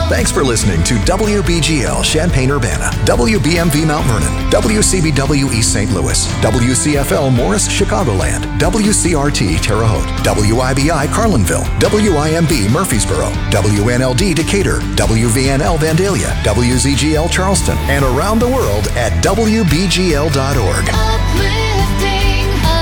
Thanks for listening to WBGL Champaign-Urbana, WBMV Mount Vernon, WCBW East St. Louis, WCFL Morris Chicagoland, WCRT Terre Haute, WIBI Carlinville, WIMB Murfreesboro, WNLD Decatur, WVNL Vandalia, WZGL Charleston, and around the world at WBGL.org. Uplifting,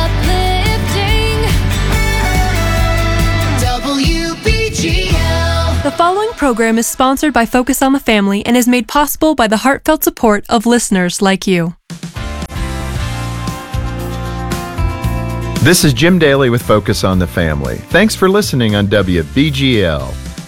WBGL. The following program is sponsored by Focus on the Family and is made possible by the heartfelt support of listeners like you. This is Jim Daly with Focus on the Family. Thanks for listening on WBGL.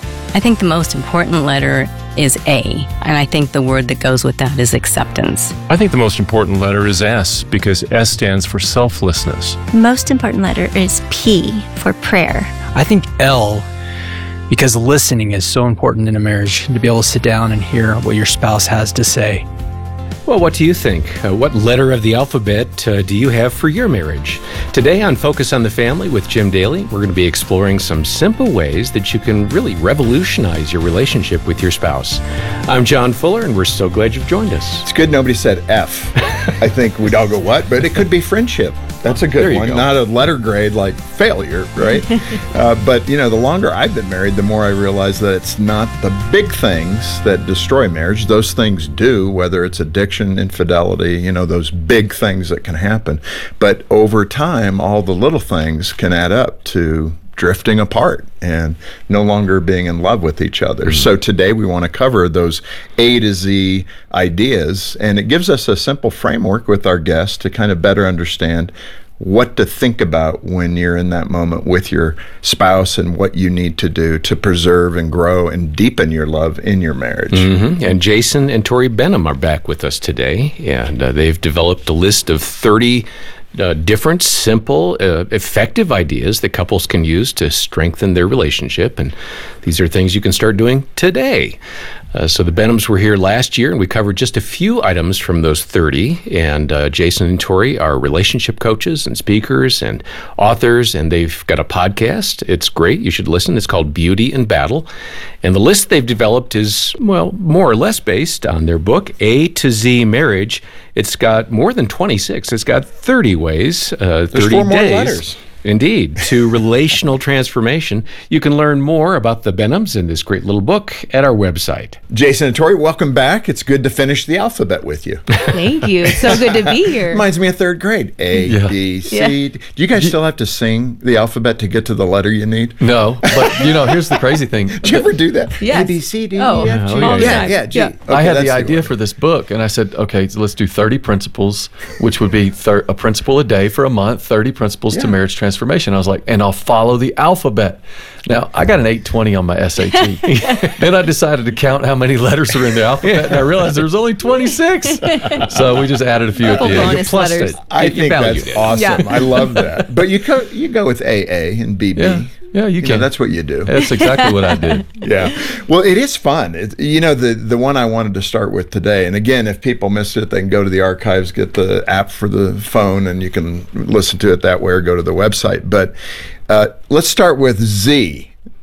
I think the most important letter is A, and I think the word that goes with that is acceptance. I think the most important letter is S, because S stands for selflessness. The most important letter is P for prayer. I think L, because listening is so important in a marriage, to be able to sit down and hear what your spouse has to say. Well, what do you think? What letter of the alphabet do you have for your marriage? Today on Focus on the Family with Jim Daly, we're going to be exploring some simple ways that you can really revolutionize your relationship with your spouse. I'm John Fuller, and we're so glad you've joined us. It's good nobody said F. I think we'd all go, what? But it could be friendship. That's a good one. Not a letter grade like failure, right? But, the longer I've been married, the more I realize that it's not the big things that destroy marriage. Those things do, whether it's addiction, infidelity, those big things that can happen. But over time, all the little things can add up to drifting apart and no longer being in love with each other. Mm-hmm. So today we want to cover those A to Z ideas, and it gives us a simple framework with our guests to kind of better understand what to think about when you're in that moment with your spouse and what you need to do to preserve and grow and deepen your love in your marriage. Mm-hmm. And Jason and Tori Benham are back with us today, and they've developed a list of 30 different, simple, effective ideas that couples can use to strengthen their relationship. And these are things you can start doing today. So the Benhams were here last year, and we covered just a few items from those 30. And Jason and Tori are relationship coaches and speakers and authors, and they've got a podcast. It's great. You should listen. It's called Beauty in Battle. And the list they've developed is, more or less based on their book, A to Z Marriage. It's got more than 26. It's got 30 ways, 30 There's 4 more days. letters. Indeed, to relational transformation. You can learn more about the Benhams in this great little book at our website. Jason and Tori, welcome back. It's good to finish the alphabet with you. Thank you. It's so good to be here. Reminds me of 3rd grade. A, B, C. Yeah. Do you guys still have to sing the alphabet to get to the letter you need? No, but here's the crazy thing. Did you ever do that? Yes. A, B, C, D, E, F, G. Yeah, G. Yeah. Okay, I had the idea for this book, and I said, okay, so let's do 30 principles, which would be a principle a day for a month, 30 principles to marriage transformation. I was like, and I'll follow the alphabet. Now, I got an 820 on my SAT. Then I decided to count how many letters are in the alphabet, and I realized there was only 26. So we just added a few at the end. Bonus letters. I think that's awesome. Yeah. I love that. But you go with AA and BB. Yeah, you can. That's what you do. That's exactly what I did. Yeah. Well, it is fun. The one I wanted to start with today, and again, if people missed it, they can go to the archives, get the app for the phone, and you can listen to it that way or go to the website. But let's start with Z.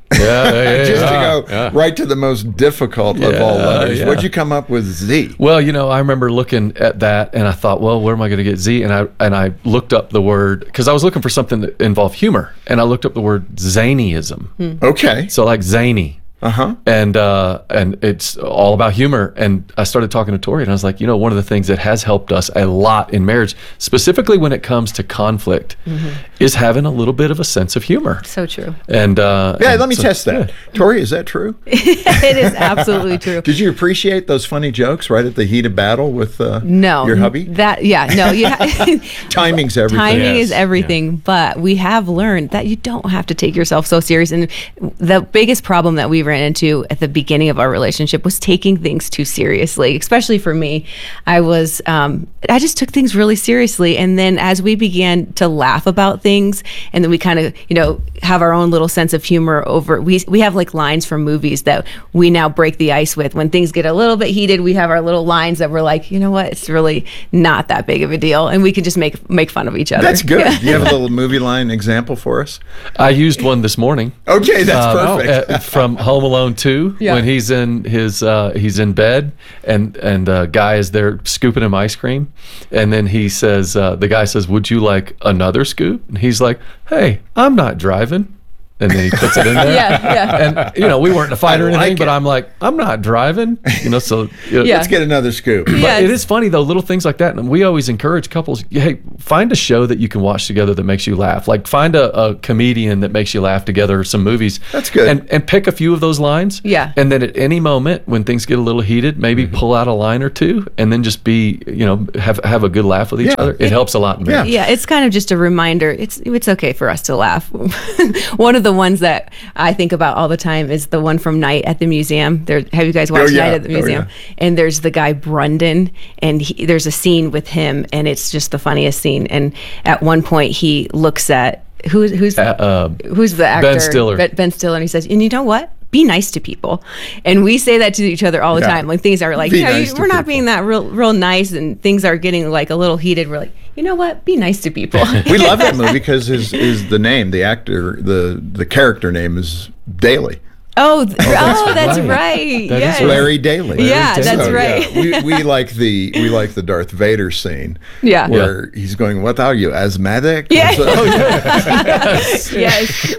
Just to go right to the most difficult of all letters. What'd you come up with Z? Well, I remember looking at that and I thought, well, where am I going to get Z? And I looked up the word, because I was looking for something that involved humor, and I looked up the word zanyism. Okay. So like zany. Uh-huh. And it's all about humor. And I started talking to Tori, and I was like, one of the things that has helped us a lot in marriage, specifically when it comes to conflict, is having a little bit of a sense of humor. So true. And let me test that. Tori, is that true? It is absolutely true. Did you appreciate those funny jokes right at the heat of battle with your hubby? Timing's everything. Timing is everything, but we have learned that you don't have to take yourself so serious. And the biggest problem that we ran into at the beginning of our relationship was taking things too seriously, especially for me. I just took things really seriously. And then as we began to laugh about things, and then we kind of, have our own little sense of humor over, we have like lines from movies that we now break the ice with. When things get a little bit heated, we have our little lines that we're like, you know what, it's really not that big of a deal. And we can just make fun of each other. That's good. Yeah. Do you have a little movie line example for us? I used one this morning. Okay, that's perfect. From Home Alone 2 when he's in bed and guy is there scooping him ice cream, and then he says the guy says, "Would you like another scoop?" And he's like, "Hey, I'm not driving." And then he puts it in there. And, we weren't in a fight or anything, but I'm like, I'm not driving. So let's get another scoop. But it is funny, though, little things like that. And we always encourage couples, hey, find a show that you can watch together that makes you laugh. Like, find a comedian that makes you laugh together, or some movies. That's good. And pick a few of those lines. Yeah. And then at any moment, when things get a little heated, maybe pull out a line or two, and then just be, have a good laugh with each other. It helps a lot in marriage. Yeah, it's kind of just a reminder. It's okay for us to laugh. One of the ones that I think about all the time is the one from Night at the Museum. Have you guys watched Night at the Museum? And there's the guy Brundon, and there's a scene with him, and it's just the funniest scene. And at one point, he looks at who's the actor? Ben Stiller. Ben Stiller, and he says, "And you know what? Be nice to people." And we say that to each other all the time. Like, things are like, we're not being that real nice, and things are getting like a little heated. We're like, you know what? Be nice to people. We love that movie because the name, the actor, the character name is Daly. That's right. Yes. Larry Daly. That's right. Yeah. We like the Darth Vader scene. Yeah. Where he's going, "What are you, asthmatic?" Yeah. Yes.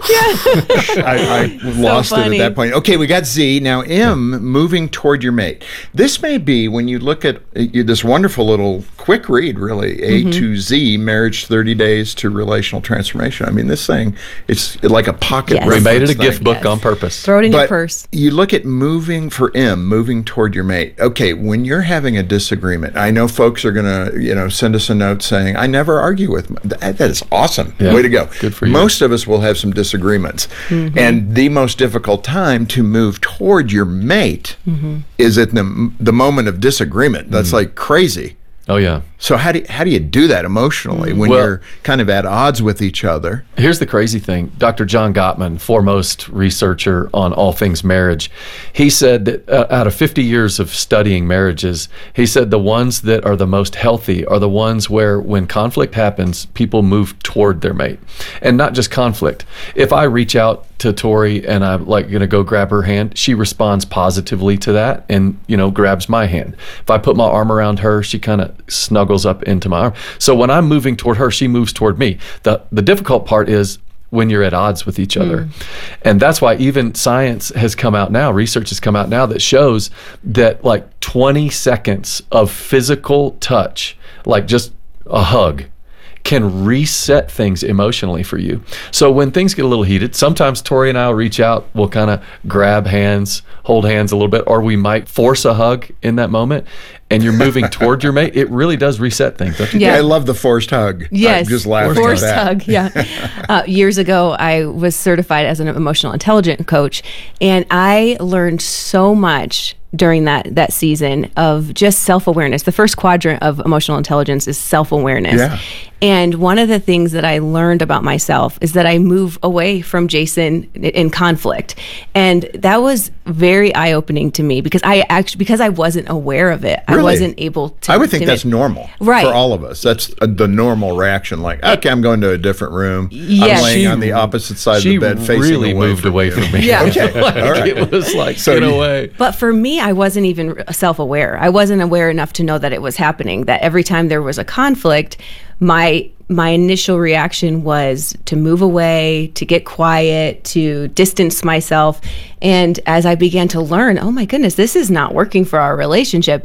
I lost it at that point. Okay, we got Z. Now M, moving toward your mate. This may be, when you look at this wonderful little quick read, really, A to Z, Marriage 30 Days to Relational Transformation. I mean, this thing, it's like a pocket. We made it a gift book on purpose. Throw it in your purse. You look at moving toward your mate. Okay, when you're having a disagreement, I know folks are going to, send us a note saying, "I never argue with that is awesome. Yeah, way to go." Good for you. Most of us will have some disagreements. And the most difficult time to move toward your mate is at the moment of disagreement. That's like crazy. Oh, yeah. So how do you do that emotionally when you're kind of at odds with each other? Here's the crazy thing. Dr. John Gottman, foremost researcher on all things marriage, he said that out of 50 years of studying marriages, he said the ones that are the most healthy are the ones where, when conflict happens, people move toward their mate. And not just conflict. If I reach out to Tori and I'm like going to go grab her hand, she responds positively to that and, grabs my hand. If I put my arm around her, she kind of snuggles up into my arm. So when I'm moving toward her, she moves toward me. The difficult part is when you're at odds with each other. And that's why even science has come out now, research has come out now that shows that like 20 seconds of physical touch, like just a hug, can reset things emotionally for you. So when things get a little heated, sometimes Tori and I will reach out, we'll kind of grab hands, hold hands a little bit, or we might force a hug in that moment, and you're moving toward your mate. It really does reset things, don't you? Yeah, I love the forced hug. Yes, I'm just laughing forced at that. hug. Yeah. Years ago, I was certified as an emotional intelligence coach, and I learned so much during that season of just self-awareness. The first quadrant of emotional intelligence is self-awareness. Yeah. And one of the things that I learned about myself is that I move away from Jason in conflict. And that was very eye-opening to me because I wasn't aware of it. Really? I wasn't able to. I would think that's normal for all of us. That's the normal reaction. Like, okay, I'm going to a different room. Yes. I'm laying on the opposite side of the bed, facing really away moved from away you. from me. Yeah. Okay. Like, All right. it was like, So get you- away. But for me, I wasn't even self-aware. I wasn't aware enough to know that it was happening, that every time there was a conflict, my initial reaction was to move away, to get quiet, to distance myself. And as I began to learn, oh my goodness, this is not working for our relationship,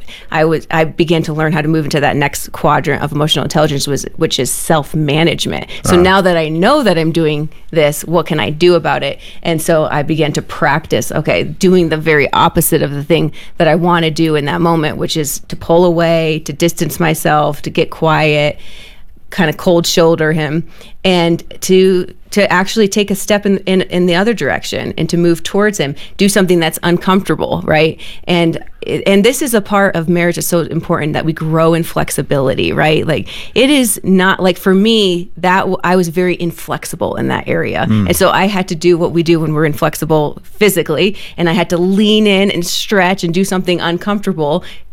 I began to learn how to move into that next quadrant of emotional intelligence, which is self-management. So now that I know that I'm doing this, what can I do about it? And so I began to practice, doing the very opposite of the thing that I want to do in that moment, which is to pull away, to distance myself, to get quiet, kind of cold shoulder him, and to actually take a step in the other direction and to move towards him, do something that's uncomfortable, right? And this is a part of marriage that's so important, that we grow in flexibility, right? Like, it is not like, for me, that I was very inflexible in that area. And so I had to do what we do when we're inflexible physically, and I had to lean in and stretch and do something uncomfortable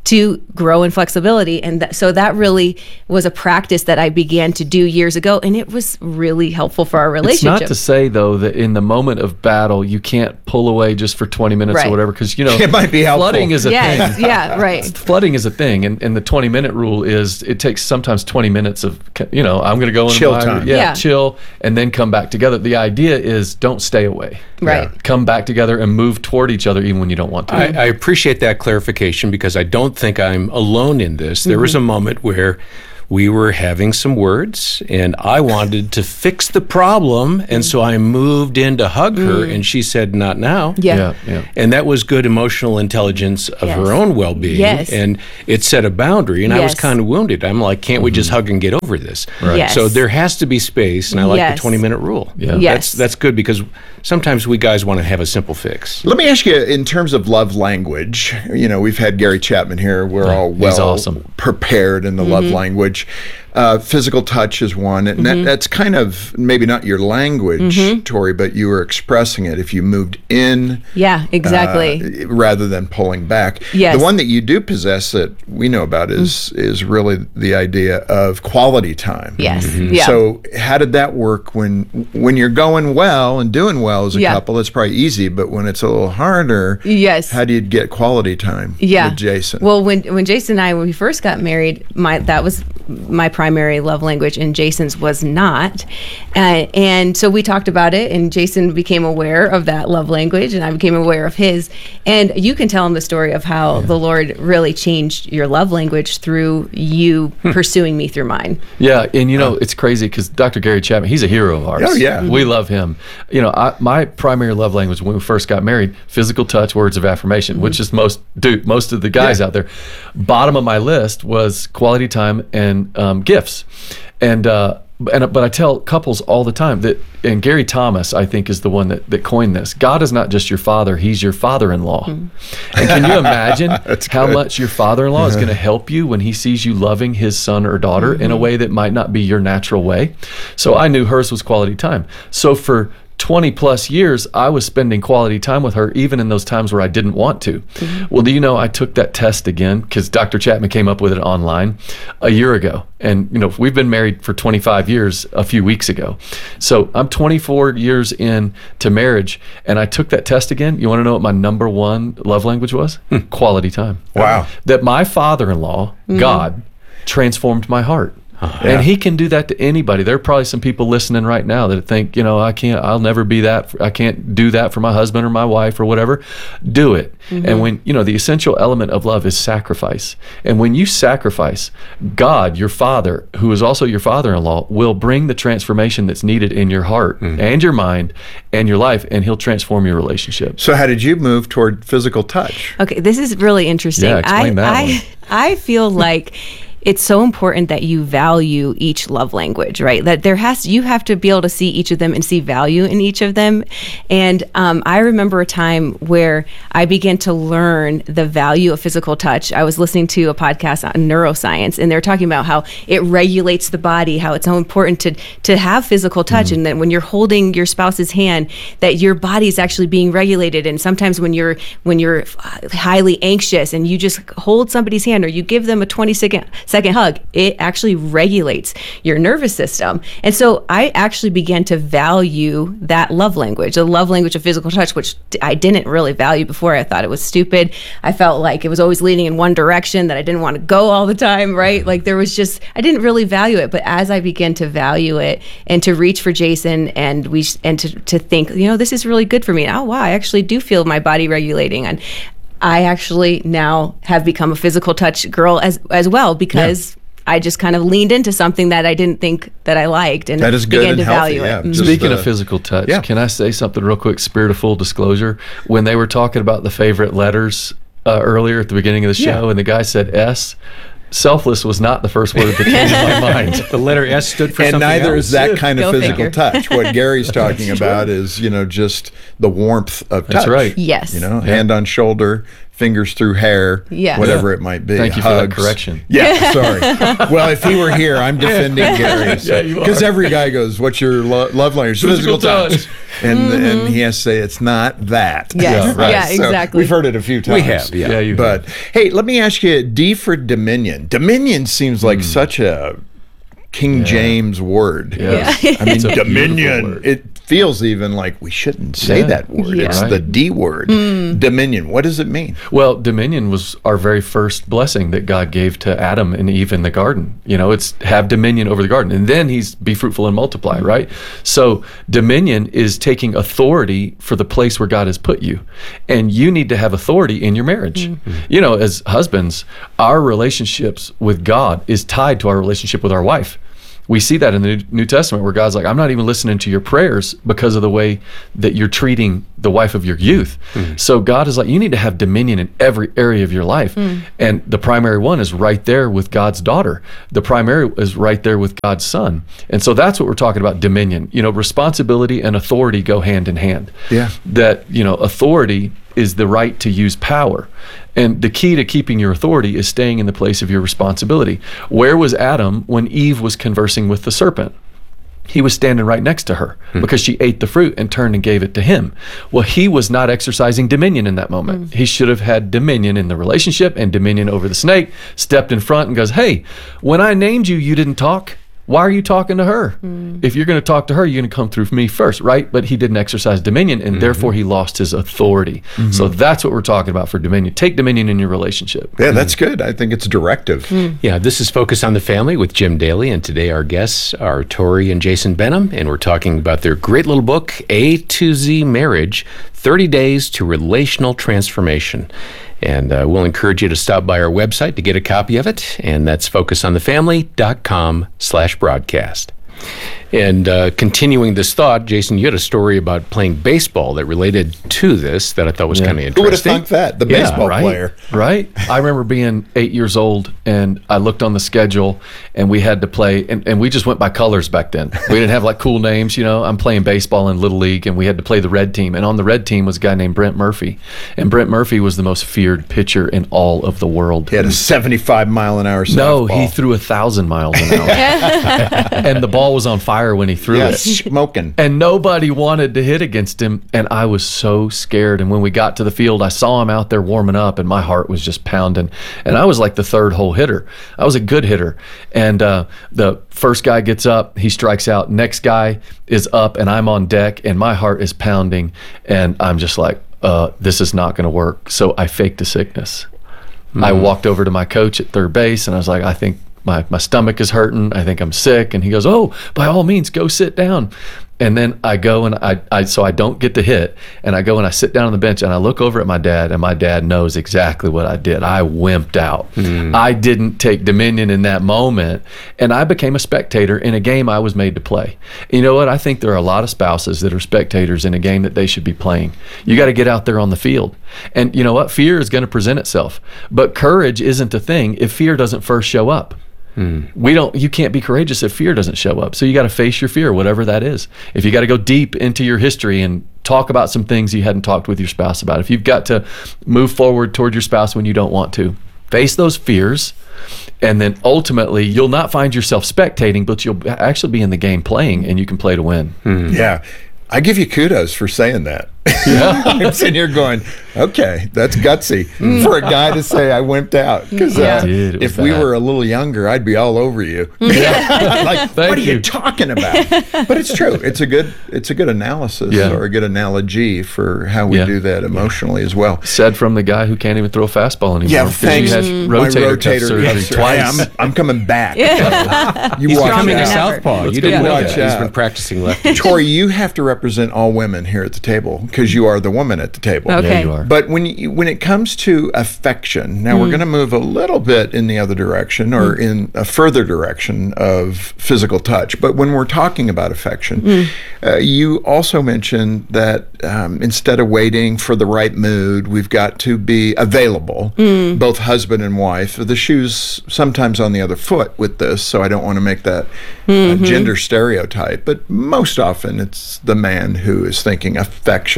to grow in flexibility. And so that really was a practice that I began to do years ago, and it was really helpful for our relationship. It's not to say, though, that in the moment of battle, you can't pull away just for 20 minutes or whatever, because, it might be helpful. Flooding is a thing. Yeah, right. Flooding is a thing, and the 20-minute rule is it takes sometimes 20 minutes of, I'm going to go in chill time. Chill, and then come back together. The idea is don't stay away. Right. Come back together and move toward each other even when you don't want to. I appreciate that clarification, because I don't think I'm alone in this. There was a moment where we were having some words, and I wanted to fix the problem, and so I moved in to hug her, and she said, "Not now." Yeah. And that was good emotional intelligence of her own well-being, and it set a boundary, and I was kind of wounded. I'm like, can't we just hug and get over this? Right. Yes. So there has to be space, and I like the 20-minute rule. Yeah. Yes. That's good, because sometimes we guys want to have a simple fix. Let me ask you, in terms of love language, we've had Gary Chapman here. We're all prepared in the love language. Physical touch is one, and that's kind of maybe not your language, Tori, but you were expressing it. If you moved in, exactly, rather than pulling back. Yes. The one that you do possess that we know about is really the idea of quality time. Yes. Yeah. So how did that work when you're going well and doing well as a couple? It's probably easy, but when it's a little harder, how do you get quality time with Jason? Well, when Jason and I, when we first got married, that was my primary love language, and Jason's was not. And so we talked about it, and Jason became aware of that love language, and I became aware of his. And you can tell him the story of how the Lord really changed your love language through you pursuing me through mine. Yeah, and it's crazy because Dr. Gary Chapman, he's a hero of ours. Oh, yeah. We love him. My primary love language when we first got married, physical touch, words of affirmation, which is most of the guys out there. Bottom of my list was quality time and gifts. But I tell couples all the time that, and Gary Thomas, I think, is the one that coined this. God is not just your father, he's your father-in-law. And can you imagine how much your father-in-law is going to help you when he sees you loving his son or daughter in a way that might not be your natural way? So I knew hers was quality time. So for 20 plus years, I was spending quality time with her, even in those times where I didn't want to. Well, do you know, I took that test again because Dr. Chapman came up with it online a year ago. And, we've been married for 25 years a few weeks ago. So I'm 24 years into marriage, and I took that test again. You want to know what my number one love language was? Quality time. Wow. That my father-in-law, God, transformed my heart. And he can do that to anybody. There are probably some people listening right now that think, I'll never be that. I can't do that for my husband or my wife or whatever. Do it. And when, the essential element of love is sacrifice. And when you sacrifice, God, your father, who is also your father-in-law, will bring the transformation that's needed in your heart and your mind and your life, and he'll transform your relationship. So how did you move toward physical touch? Okay, this is really interesting. Yeah, explain that one. I feel like it's so important that you value each love language, right? That you have to be able to see each of them and see value in each of them. And I remember a time where I began to learn the value of physical touch. I was listening to a podcast on neuroscience, and they're talking about how it regulates the body, how it's so important to have physical touch, and that when you're holding your spouse's hand, that your body is actually being regulated. And sometimes when you're highly anxious and you just hold somebody's hand or you give them a 20-second hug, it actually regulates your nervous system. And so I actually began to value that love language, the love language of physical touch, which I didn't really value before. I thought it was stupid. I felt like it was always leaning in one direction, that I didn't want to go all the time, right? Like I didn't really value it. But as I began to value it and to reach for Jason and to think, this is really good for me. Oh, wow, I actually do feel my body regulating. And I actually now have become a physical touch girl as well, because I just kind of leaned into something that I didn't think that I liked, and that is good began and to healthy, value it. Speaking of physical touch, can I say something real quick, spirit of full disclosure? When they were talking about the favorite letters earlier at the beginning of the show, and the guy said S, selfless was not the first word that came to my mind. The letter S stood for and something neither else. is that kind of physical figure. touch. What Gary's talking about is, just the warmth of touch. That's right. Yes. Hand on shoulder, fingers through hair, whatever it might be. Thank you for that correction. Yeah, sorry. Well, if he were here, I'm defending Gary. Because every guy goes, what's your love language? Physical touch. And he has to say, it's not that. Yes. Yeah, exactly. We've heard it a few times. We have, yeah. But, hey, let me ask you, D for dominion. Dominion seems like such a King James word. Yes. I mean, dominion. It feels even like we shouldn't say that word. Yeah. It's the D word. Dominion. What does it mean? Well, dominion was our very first blessing that God gave to Adam and Eve in the garden. You know, it's have dominion over the garden. And then he's be fruitful and multiply, right? So dominion is taking authority for the place where God has put you. And you need to have authority in your marriage. You know, as husbands, our relationships with God is tied to our relationship with our wife. We see that in the New Testament where God's like, I'm not even listening to your prayers because of the way that you're treating the wife of your youth. So God is like, you need to have dominion in every area of your life. And the primary one is right there with God's daughter. The primary is right there with God's son. And so that's what we're talking about, dominion. You know, responsibility and authority go hand in hand. Yeah. That, you know, authority is the right to use power. And the key to keeping your authority is staying in the place of your responsibility. Where was Adam when Eve was conversing with the serpent? He was standing right next to her because she ate the fruit and turned and gave it to him. Well, he was not exercising dominion in that moment. He should have had dominion in the relationship and dominion over the snake, stepped in front and goes, hey, when I named you, you didn't talk. Why are you talking to her? If you're going to talk to her, you're going to come through me first, right? But he didn't exercise dominion, and therefore he lost his authority. So that's what we're talking about for dominion. Take dominion in your relationship. Yeah, that's good. I think it's directive. Yeah, this is Focus on the Family with Jim Daly, and today our guests are Tori and Jason Benham, and we're talking about their great little book, A to Z Marriage, 30 Days to Relational Transformation. And we'll encourage you to stop by our website to get a copy of it, and that's focusonthefamily.com/broadcast. And continuing this thought, Jason, you had a story about playing baseball that related to this that I thought was kind of interesting. Who would have thunk that? The baseball player. Right. I remember being 8 years old, and I looked on the schedule, and we had to play, and we just went by colors back then. We didn't have like cool names, you know. I'm playing baseball in Little League, and we had to play the red team. And on the red team was a guy named Brent Murphy. And Brent Murphy was the most feared pitcher in all of the world. He had a 75-mile-an-hour softball. No, he threw 1,000 miles an hour. And the ball was on fire when he threw it. Smoking. And nobody wanted to hit against him. And I was so scared. And when we got to the field, I saw him out there warming up, and my heart was just pounding. And I was like the third hole hitter. I was a good hitter. And the first guy gets up, he strikes out. Next guy is up, and I'm on deck, and my heart is pounding. And I'm just like, this is not going to work. So I faked a sickness. I walked over to my coach at third base, and I was like, I think my stomach is hurting. I think I'm sick. And he goes, oh, by all means, go sit down. And then I go and so I don't get to hit. And I go and I sit down on the bench, and I look over at my dad, and my dad knows exactly what I did. I wimped out. I didn't take dominion in that moment. And I became a spectator in a game I was made to play. You know what? I think there are a lot of spouses that are spectators in a game that they should be playing. You got to get out there on the field. And you know what? Fear is going to present itself. But courage isn't a thing if fear doesn't first show up. You can't be courageous if fear doesn't show up. So you got to face your fear, whatever that is. If you got to go deep into your history and talk about some things you hadn't talked with your spouse about, if you've got to move forward toward your spouse when you don't want to, face those fears. And then ultimately, you'll not find yourself spectating, but you'll actually be in the game playing, and you can play to win. Yeah. I give you kudos for saying that. I'm sitting here going, okay, that's gutsy for a guy to say I wimped out. Because if we were a little younger, I'd be all over you. Like, what are you talking about? But it's true. It's a good analysis or a good analogy for how we do that emotionally as well. Said from the guy who can't even throw a fastball anymore. Yeah, thanks. You had rotator surgery twice. I'm coming back. He's becoming a southpaw. You didn't know that. He's been practicing lefty. Tori, you have to represent all women here at the table because you are the woman at the table. Okay. Yeah, you are. But when it comes to affection, now we're going to move a little bit in the other direction or in a further direction of physical touch. But when we're talking about affection, you also mentioned that instead of waiting for the right mood, we've got to be available, both husband and wife. The shoe's sometimes on the other foot with this, so I don't want to make that gender stereotype. But most often it's the man who is thinking affection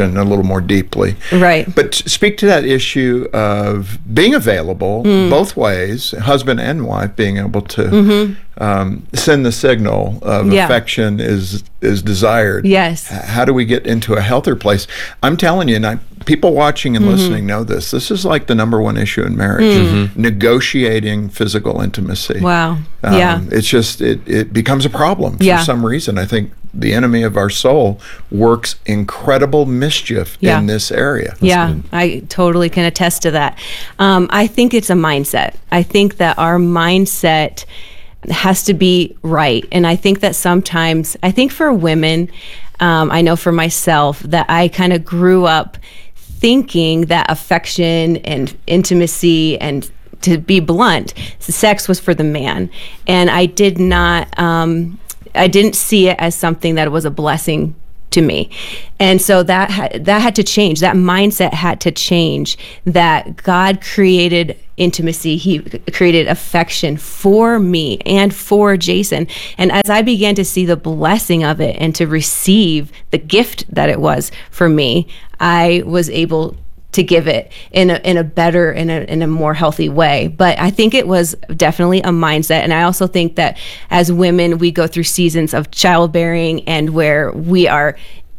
connection a little more deeply. Right. But speak to that issue of being available both ways, husband and wife being able to send the signal of affection is desired. Yes. How do we get into a healthier place? I'm telling you, and people watching and listening know this. This is like the number one issue in marriage: negotiating physical intimacy. Wow. It's just it becomes a problem for some reason. I think the enemy of our soul works incredible mischief in this area. I totally can attest to that. I think it's a mindset. I think that our mindset has to be right. And I think that sometimes, I think for women, I know for myself that I kind of grew up thinking that affection and intimacy and, to be blunt, sex was for the man. And I did not, I didn't see it as something that was a blessing to me. And so that had to change. That mindset had to change, that God created intimacy. He created affection for me and for Jason. And as I began to see the blessing of it and to receive the gift that it was for me, I was able to give it in a better, in a more healthy way. But I think it was definitely a mindset. And I also think that as women, we go through seasons of childbearing and where we are,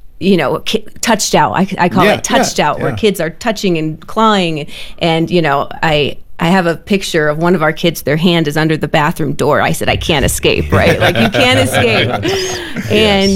touched out. I call it touched out, where kids are touching and clawing. And, I have a picture of one of our kids, their hand is under the bathroom door. I said, I can't escape, right? Like, you can't escape.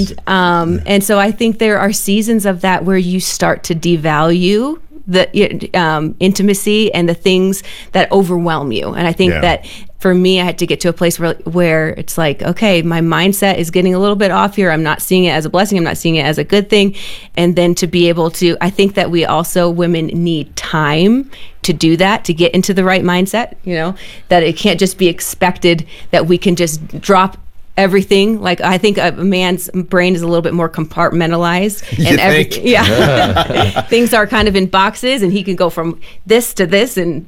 And so I think there are seasons of that where you start to devalue the intimacy and the things that overwhelm you. And I think that for me, I had to get to a place where it's like, okay, my mindset is getting a little bit off here. I'm not seeing it as a blessing. I'm not seeing it as a good thing. And then to be able to, I think that we also, women need time to do that, to get into the right mindset, that it can't just be expected that we can just drop everything. Like, I think a man's brain is a little bit more compartmentalized, and things are kind of in boxes, and he can go from this to this in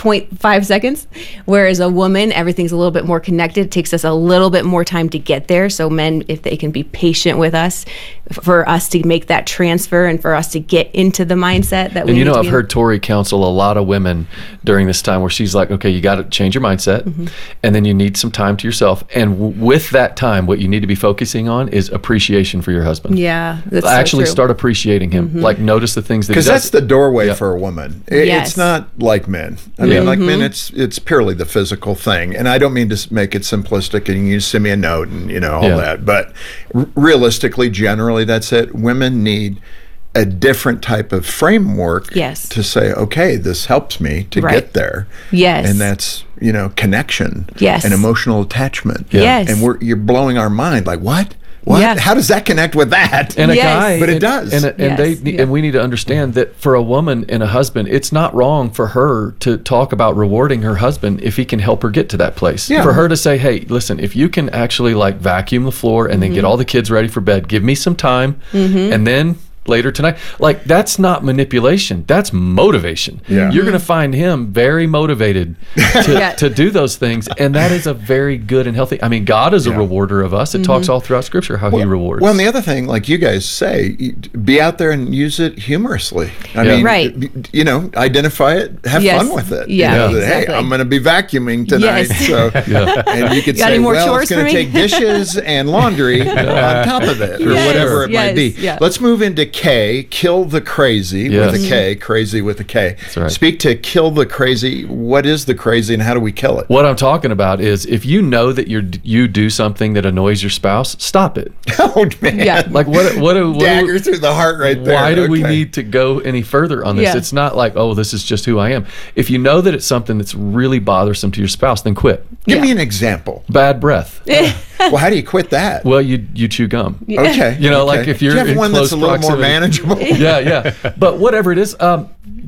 0.5 seconds. Whereas a woman, everything's a little bit more connected. It takes us a little bit more time to get there. So men, if they can be patient with us, for us to make that transfer and for us to get into the mindset that we need to be I've in. heard Tori counsel a lot of women during this time where she's like, okay, you got to change your mindset, and then you need some time to yourself. And with that time, what you need to be focusing on is appreciation for your husband. Yeah, that's actually so true. start appreciating him. Like, notice the things that he does. Because that's the doorway for a woman. It's not like men. I mean, like men, it's purely the physical thing. And I don't mean to make it simplistic and you send me a note and all that. But realistically, generally, that's it. Women need a different type of framework to say, okay, this helps me to get there. And that's, connection and emotional attachment. And you're blowing our mind. Like, what? How does that connect with that? And a guy, but it does. And we need to understand that for a woman and a husband, it's not wrong for her to talk about rewarding her husband if he can help her get to that place. For her to say, hey, listen, if you can actually vacuum the floor and then get all the kids ready for bed, give me some time, and then later tonight. Like, that's not manipulation. That's motivation. You're going to find him very motivated to do those things. And that is a very good and healthy. I mean, God is a rewarder of us. It talks all throughout Scripture how he rewards. Well, and the other thing, like you guys say, be out there and use it humorously. I mean, identify it, have fun with it. Hey, I'm going to be vacuuming tonight. So, and you could say, well, it's going to take dishes and laundry on top of it, or whatever it might be. Let's move into K, kill the crazy with a K, crazy with a K. That's right. Speak to kill the crazy. What is the crazy and how do we kill it? What I'm talking about is if you know that you do something that annoys your spouse, stop it. Oh, man. Like, what dagger through the heart right there. Why do we need to go any further on this? It's not like, oh, this is just who I am. If you know that it's something that's really bothersome to your spouse, then quit. Give me an example. Bad breath. Well, how do you quit that? Well, you chew gum. Okay. Like if you're do you have in one close that's a little more manageable? But whatever it is,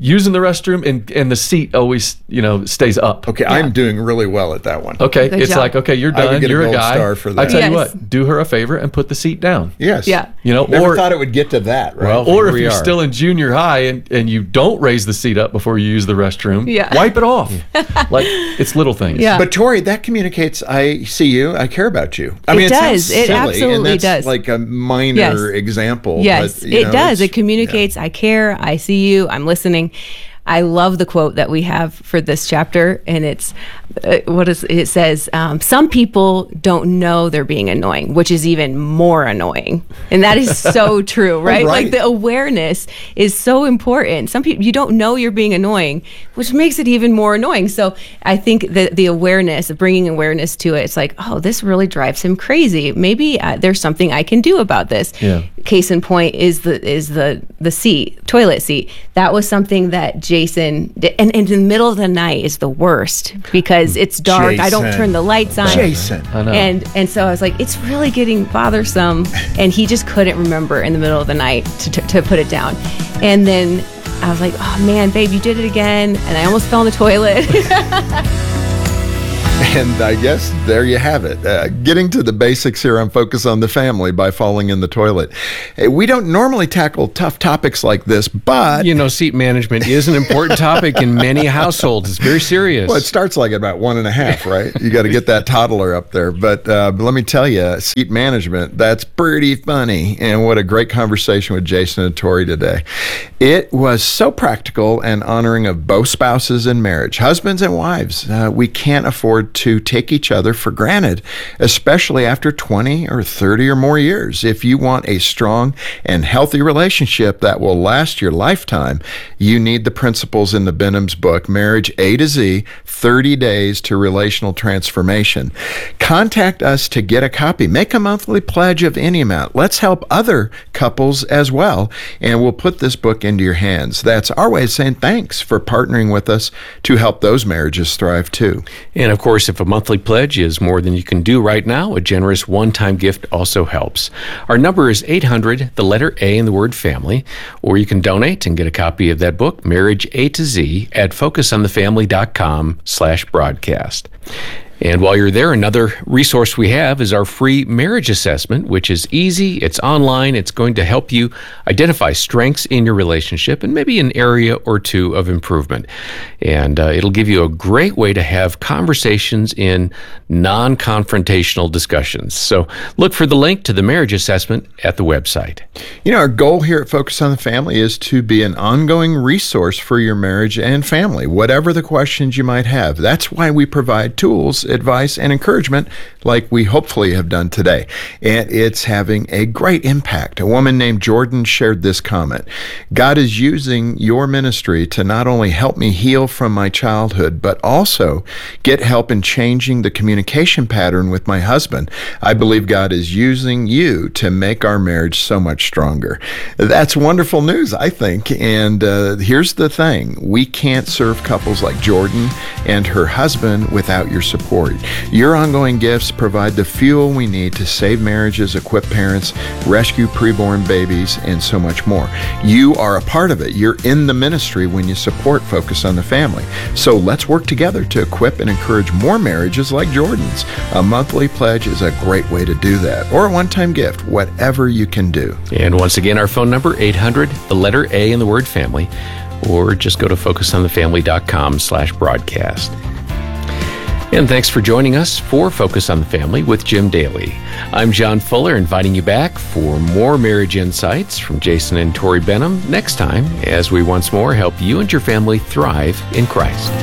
using the restroom and the seat always, stays up. Okay, I'm doing really well at that one. Okay, Good it's job. like, okay, you're I would done. get a You're a gold guy. star for that. I tell you Yes. what, do her a favor and put the seat down. Yes. Yeah. Never thought it would get to that, right? Well, Or here if we you're are. still in junior high and you don't raise the seat up before you use the restroom, Yeah. wipe it off. Like, it's little things. Yeah. But Tori, that communicates I see you, I care about you. I It mean, does. sounds It silly, absolutely and that's does. like a minor Yes. example. Yes, but, it does. It communicates, I care, I see you, I'm listening. I love the quote that we have for this chapter, and it's it says, some people don't know they're being annoying, which is even more annoying. And that is so true, right? Right. Like the awareness is so important. Some people, you don't know you're being annoying, which makes it even more annoying. So I think that the awareness, of bringing awareness to it, it's like, oh, this really drives him crazy. Maybe there's something I can do about this. Yeah. Case in point is the seat, toilet seat. That was something that Jason did, and in the middle of the night is the worst because it's dark. I don't Jason. turn the lights on. Jason. I know. And so I was like, it's really getting bothersome, and he just couldn't remember in the middle of the night to put it down. And then I was like, oh man, babe, you did it again, and I almost fell in the toilet. And I guess there you have it. Getting to the basics here on Focus on the Family by falling in the toilet. We don't normally tackle tough topics like this, but... Seat management is an important topic in many households. It's very serious. Well, it starts like at about 1.5, right? You got to get that toddler up there. But let me tell you, seat management, that's pretty funny. And what a great conversation with Jason and Tori today. It was so practical and honoring of both spouses in marriage, husbands and wives. We can't afford to take each other for granted, especially after 20 or 30 or more years. If you want a strong and healthy relationship that will last your lifetime, you need the principles in the Benham's book, Marriage A to Z, 30 Days to Relational Transformation. Contact us to get a copy. Make a monthly pledge of any amount. Let's help other couples as well, and we'll put this book into your hands. That's our way of saying thanks for partnering with us to help those marriages thrive too. And of course, if a monthly pledge is more than you can do right now, a generous one-time gift also helps. Our number is 800, the letter A in the word family, or you can donate and get a copy of that book, Marriage A to Z, at focusonthefamily.com/broadcast. And while you're there, another resource we have is our free marriage assessment, which is easy, it's online, it's going to help you identify strengths in your relationship and maybe an area or two of improvement. And it'll give you a great way to have conversations in non-confrontational discussions. So look for the link to the marriage assessment at the website. Our goal here at Focus on the Family is to be an ongoing resource for your marriage and family, whatever the questions you might have. That's why we provide tools, advice, and encouragement like we hopefully have done today. And it's having a great impact. A woman named Jordan shared this comment. God is using your ministry to not only help me heal from my childhood, but also get help in changing the communication pattern with my husband. I believe God is using you to make our marriage so much stronger. That's wonderful news, I think. And here's the thing. We can't serve couples like Jordan and her husband without your support. Your ongoing gifts provide the fuel we need to save marriages, equip parents, rescue preborn babies, and so much more. You are a part of it. You're in the ministry when you support Focus on the Family. So let's work together to equip and encourage more marriages like Jordan's. A monthly pledge is a great way to do that, or a one-time gift, whatever you can do. And once again, our phone number, 800, the letter A in the word family, or just go to focusonthefamily.com/broadcast. And thanks for joining us for Focus on the Family with Jim Daly. I'm John Fuller, inviting you back for more marriage insights from Jason and Tori Benham next time as we once more help you and your family thrive in Christ.